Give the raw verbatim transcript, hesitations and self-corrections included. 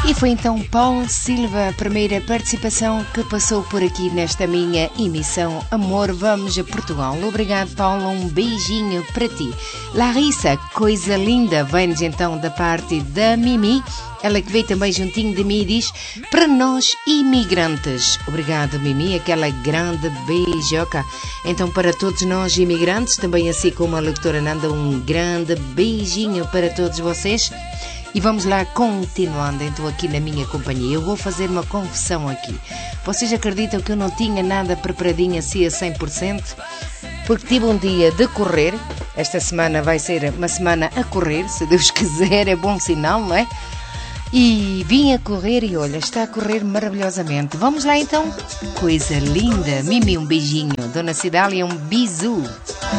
E foi então Paulo Silva, a primeira participação que passou por aqui nesta minha emissão Amor, Vamos a Portugal. Obrigado, Paulo, um beijinho para ti. Larissa, coisa linda, vem-nos então da parte da Mimi, ela que veio também juntinho de mim e diz: para nós imigrantes. Obrigado, Mimi, aquela grande beijoca. Então, para todos nós imigrantes, também assim como a locutora Nanda, um grande beijinho para todos vocês. E vamos lá, continuando então aqui na minha companhia. Eu vou fazer uma confissão aqui. Vocês acreditam que eu não tinha nada preparadinho assim a cem por cento? Porque tive um dia de correr. Esta semana vai ser uma semana a correr, se Deus quiser, é bom sinal, não é? E vim a correr e olha, está a correr maravilhosamente. Vamos lá então? Coisa linda. Mimi, um beijinho. Dona Cidália, um bisu.